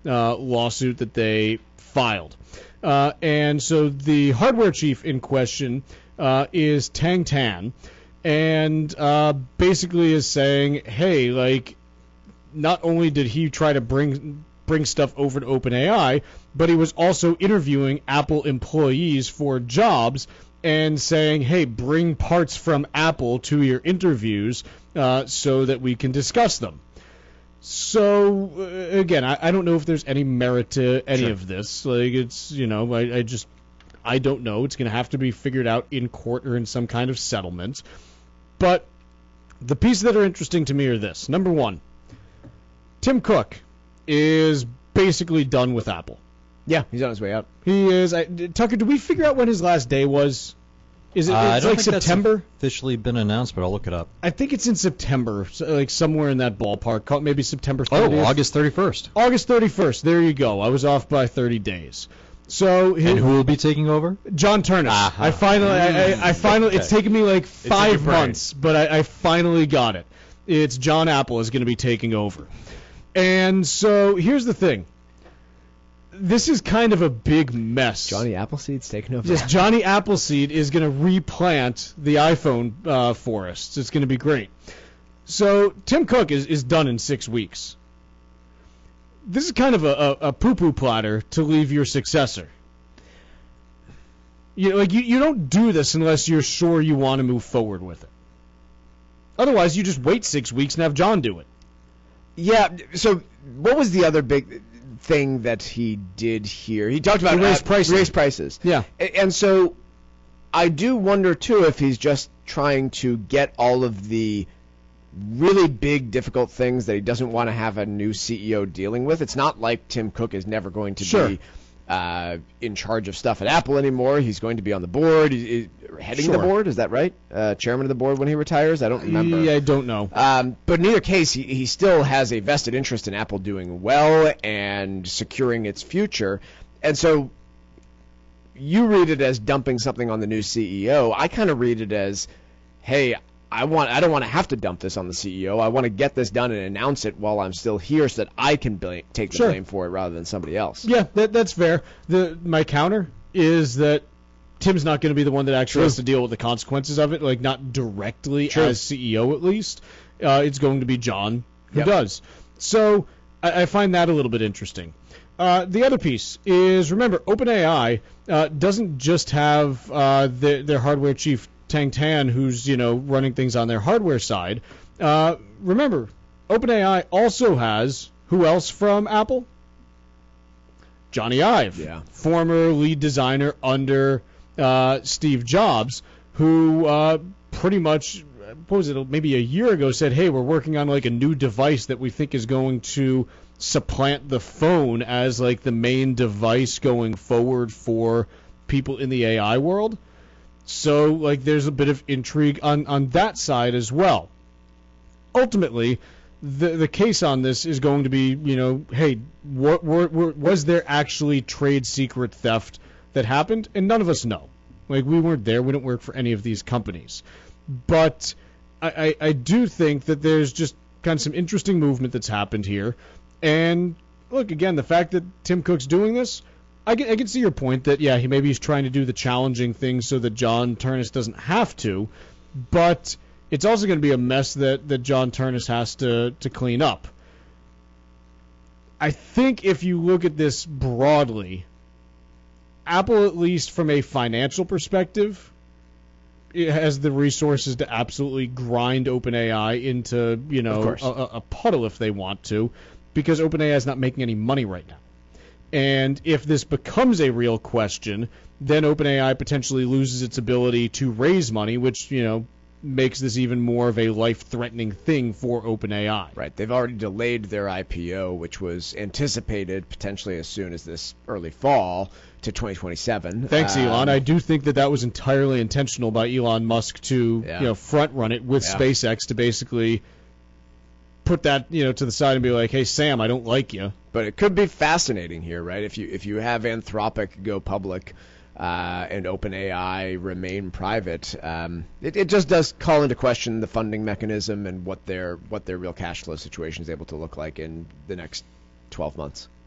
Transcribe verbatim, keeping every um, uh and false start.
uh, lawsuit that they filed. Uh, and so the hardware chief in question uh, is Tang Tan, and uh, basically is saying, hey, like, not only did he try to bring bring stuff over to OpenAI, but he was also interviewing Apple employees for jobs and saying, hey, bring parts from Apple to your interviews uh, so that we can discuss them. So, uh, again, I, I don't know if there's any merit to any Sure. of this. Like, it's, you know, I, I just, I don't know. It's going to have to be figured out in court or in some kind of settlement. But the pieces that are interesting to me are this. Number one, Tim Cook is basically done with Apple. Yeah, he's on his way out. He is. I, Tucker, did we figure out when his last day was? Is it Uh, I it's don't like think September? that's officially been announced, but I'll look it up. I think it's in September, so, like somewhere in that ballpark. Call it maybe September Oh, thirtieth. August thirty-first. August thirty-first. There you go. I was off by thirty days. So his, And who will be taking over? John Turnus. Aha. I finally, I, I, I finally. It's Okay. taken me like in five your brain. months, but I, I finally got it. It's John Apple is going to be taking over. And so here's the thing. This is kind of a big mess. Johnny Appleseed's taking over. Yes, Johnny Appleseed is going to replant the iPhone uh, forests. It's going to be great. So Tim Cook is, is done in six weeks. This is kind of a, a, a poo-poo platter to leave your successor. You know, like you, you don't do this unless you're sure you want to move forward with it. Otherwise, you just wait six weeks and have John do it. Yeah, so what was the other big thing that he did here? He talked about He raised uh, prices. raised prices. Yeah. A- And so I do wonder, too, if he's just trying to get all of the really big, difficult things that he doesn't want to have a new C E O dealing with. It's not like Tim Cook is never going to Sure. be uh, in charge of stuff at Apple anymore. He's going to be on the board. He, he- heading the Sure. board, is that right? Uh, chairman of the board when he retires? I don't remember. Yeah, I don't know. Um, but in either case, he, he still has a vested interest in Apple doing well and securing its future. And so you read it as dumping something on the new C E O. I kind of read it as, hey, I want I don't want to have to dump this on the C E O. I want to get this done and announce it while I'm still here so that I can blame, take the Sure. blame for it rather than somebody else. Yeah, that, that's fair. The my counter is that Tim's not going to be the one that actually True. has to deal with the consequences of it, like not directly True. as C E O at least. Uh, it's going to be John who Yep. does. So I, I find that a little bit interesting. Uh, the other piece is, remember, OpenAI uh, doesn't just have uh, the, their hardware chief Tang Tan, who's you know running things on their hardware side. Uh, remember, OpenAI also has who else from Apple? Johnny Ive, Yeah. former lead designer under uh, Steve Jobs, who uh, pretty much, what was it, maybe a year ago said, hey, we're working on like a new device that we think is going to supplant the phone as like the main device going forward for people in the A I world. So like there's a bit of intrigue on, on that side as well. Ultimately, the the case on this is going to be, you know, hey, what, what, what was there actually trade secret theft that happened? And none of us know. Like, we weren't there. We don't work for any of these companies. But I, I, I do think that there's just kind of some interesting movement that's happened here. And look, again, the fact that Tim Cook's doing this, I can, I can see your point that, yeah, he maybe he's trying to do the challenging thing so that John Turnus doesn't have to. But it's also going to be a mess that, that John Turnus has to, to clean up. I think if you look at this broadly, Apple, at least from a financial perspective, it has the resources to absolutely grind OpenAI into, you Of know, course. a, a puddle if they want to, because OpenAI is not making any money right now. And if this becomes a real question, then OpenAI potentially loses its ability to raise money, which, you know, makes this even more of a life-threatening thing for OpenAI. Right. They've already delayed their I P O, which was anticipated potentially as soon as this early fall, to twenty twenty-seven. Thanks, Um, Elon. I do think that that was entirely intentional by Elon Musk to Yeah. you know front run it with Yeah. SpaceX to basically put that you know to the side and be like, hey Sam, I don't like you. But it could be fascinating here, right? If you if you have Anthropic go public uh, and OpenAI remain private, um, it, it just does call into question the funding mechanism and what their what their real cash flow situation is able to look like in the next twelve months.